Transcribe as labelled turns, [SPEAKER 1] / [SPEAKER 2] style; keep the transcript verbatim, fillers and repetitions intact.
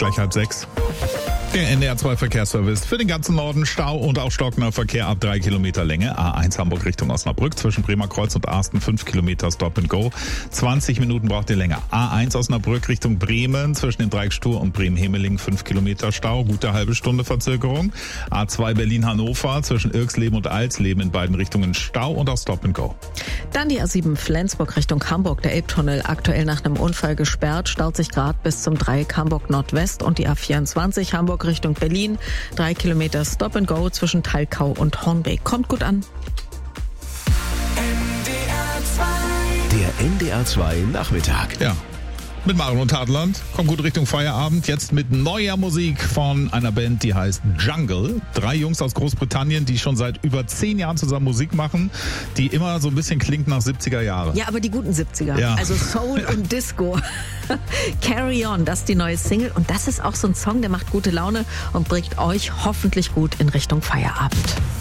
[SPEAKER 1] gleich halb sechs. Der N D R zwei Verkehrsservice für den ganzen Norden. Stau und auch stockender Verkehr ab drei Kilometer Länge. A eins Hamburg Richtung Osnabrück zwischen Bremer Kreuz und Arsten fünf Kilometer Stop and Go. zwanzig Minuten braucht ihr länger. A eins Osnabrück Richtung Bremen zwischen dem Dreieck Stur und Bremen-Hemeling fünf Kilometer Stau. Gute halbe Stunde Verzögerung. A zwei Berlin-Hannover zwischen Irksleben und Alsleben in beiden Richtungen Stau und auch Stop and Go.
[SPEAKER 2] Dann die A sieben Flensburg Richtung Hamburg. Der Elbtunnel aktuell nach einem Unfall gesperrt. Staut sich gerade bis zum Dreieck Hamburg Nordwest und die A vierundzwanzig Hamburg Richtung Berlin. Drei Kilometer Stop and Go zwischen Thalkau und Hornbeek. Kommt gut an.
[SPEAKER 3] Der N D R zwei Nachmittag.
[SPEAKER 1] Ja. Mit Maren und Tadeland. Kommt gut Richtung Feierabend. Jetzt mit neuer Musik von einer Band, die heißt Jungle. Drei Jungs aus Großbritannien, die schon seit über zehn Jahren zusammen Musik machen, die immer so ein bisschen klingt nach siebziger Jahre.
[SPEAKER 2] Ja, aber die guten siebziger.
[SPEAKER 1] Ja.
[SPEAKER 2] Also Soul und Disco. Carry On, das ist die neue Single. Und das ist auch so ein Song, der macht gute Laune und bringt euch hoffentlich gut in Richtung Feierabend.